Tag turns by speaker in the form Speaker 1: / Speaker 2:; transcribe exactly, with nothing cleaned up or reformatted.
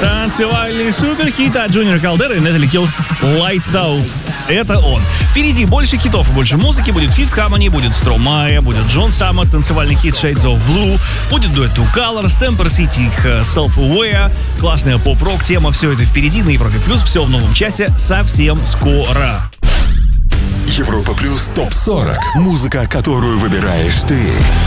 Speaker 1: Танцевальный суперхит от Junior Caldera и Natalie Kills Lights Out. Это он. Впереди больше хитов и больше музыки. Будет Fifth Harmony, будет Stromae, будет Джон Саммер, танцевальный хит Shades of Blue, будет дуэт Two Colors, Temper City, Self-Aware, классная поп-рок тема. Все это впереди на Европе Плюс. Все в новом часе совсем скоро.
Speaker 2: Европа Плюс топ сорок. Музыка, которую выбираешь ты.